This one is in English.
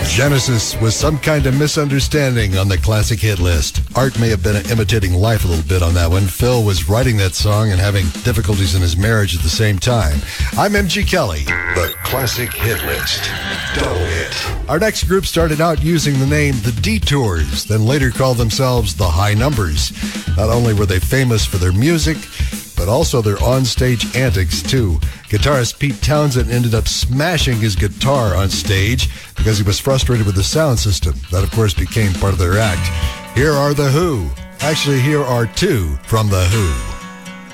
Genesis was some kind of misunderstanding on the classic hit list. Art may have been imitating life a little bit on that one. Phil was writing that song and having difficulties in his marriage at the same time. I'm MG Kelly. The classic hit list. Double hit. Our next group started out using the name The Detours, then later called themselves The High Numbers. Not only were they famous for their music, but also their on-stage antics, too. Guitarist Pete Townsend ended up smashing his guitar on stage because he was frustrated with the sound system. That, of course, became part of their act. Here are The Who. Actually, here are two from The Who.